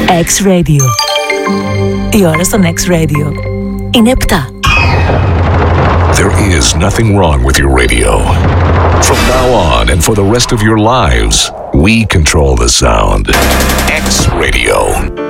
X-Radio. Η ώρα στον X-Radio είναι 7. There is nothing wrong with your radio. From now on and for the rest of your lives, we control the sound. X-Radio.